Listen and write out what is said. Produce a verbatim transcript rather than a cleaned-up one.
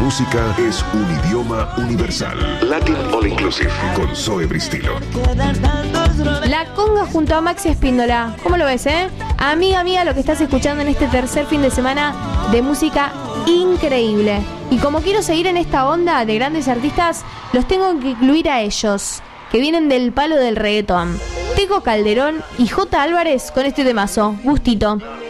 música es un idioma universal. Latin All Inclusive con Zoe Bristilo. La conga junto a Maxi Espíndola. ¿Cómo lo ves, eh? Amiga mía, lo que estás escuchando en este tercer fin de semana de música increíble. Y como quiero seguir en esta onda de grandes artistas, los tengo que incluir a ellos, que vienen del palo del reggaetón. Teco Calderón y J. Álvarez con este temazo, Gustito.